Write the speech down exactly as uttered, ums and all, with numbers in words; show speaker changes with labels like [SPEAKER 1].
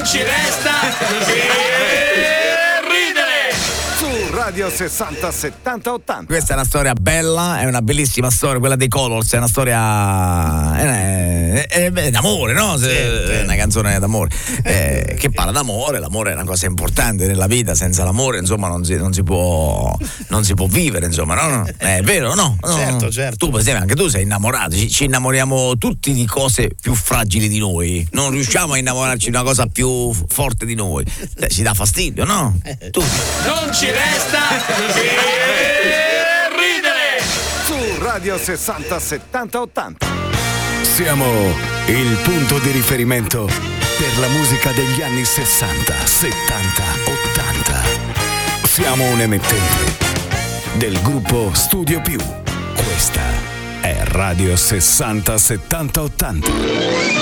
[SPEAKER 1] ci resta che ridere.
[SPEAKER 2] Su Radio sessanta settanta ottanta.
[SPEAKER 3] Questa è una storia bella, è una bellissima storia, quella dei Colors, è una storia è, è, è d'amore, no?
[SPEAKER 4] Sì,
[SPEAKER 3] è una canzone d'amore eh, che parla d'amore. L'amore è una cosa importante nella vita, senza l'amore insomma non si, non si può non si può vivere, insomma, no? È vero, no? no?
[SPEAKER 4] Certo, certo.
[SPEAKER 3] Tu per esempio, anche tu sei innamorato, ci, ci innamoriamo tutti di cose più fragili di noi, non riusciamo a innamorarci di una cosa più forte di noi. Eh, ci dà fastidio, no? Tu.
[SPEAKER 1] Non ci resta che ridere.
[SPEAKER 2] Su Radio sessanta settanta ottanta.
[SPEAKER 5] Siamo il punto di riferimento per la musica degli anni sessanta, settanta, ottanta. Siamo un emittente del gruppo Studio Più. Questa è Radio sessanta settanta ottanta.